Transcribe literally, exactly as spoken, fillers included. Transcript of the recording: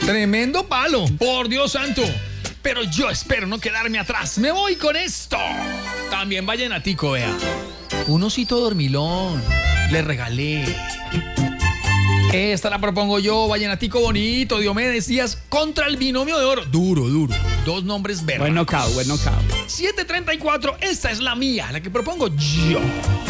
Tremendo palo, por Dios santo. Pero yo espero no quedarme atrás. Me voy con esto. También vallenatico, vea. Un osito dormilón. Le regalé. Esta la propongo yo, vallenatico bonito, Diomedes Díaz contra el binomio de oro. Duro, duro. Dos nombres verdes. Buen knockout, buen knockout. siete treinta y cuatro, esta es la mía, la que propongo yo.